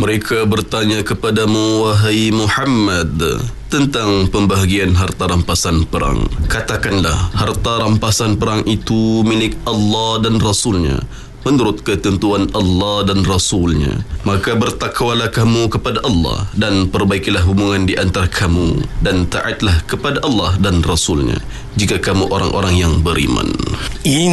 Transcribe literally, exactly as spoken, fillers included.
Mereka bertanya kepadamu, wahai Muhammad, tentang pembahagian harta rampasan perang. Katakanlah, harta rampasan perang itu milik Allah dan Rasulnya, menurut ketentuan Allah dan Rasulnya. Maka bertakwalah kamu kepada Allah dan perbaikilah hubungan di antara kamu, dan taatlah kepada Allah dan Rasulnya jika kamu orang-orang yang beriman.